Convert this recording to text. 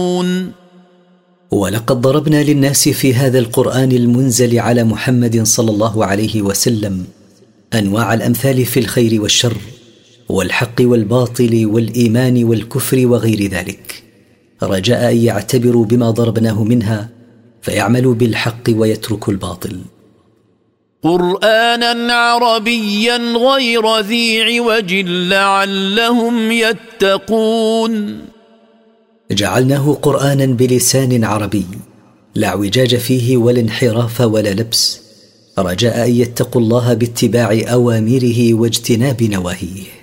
ولقد ضربنا للناس في هذا القرآن المنزل على محمد صلى الله عليه وسلم أنواع الأمثال في الخير والشر والحق والباطل والإيمان والكفر وغير ذلك، رجاء أن يعتبروا بما ضربناه منها فيعملوا بالحق ويتركوا الباطل. قرآنا عربيا غير ذي عوج لعلهم يتقون. جعلناه قرآنا بلسان عربي لا اعوجاج فيه ولا انحراف ولا لبس، رجاء أن يتقوا الله باتباع أوامره واجتناب نواهيه.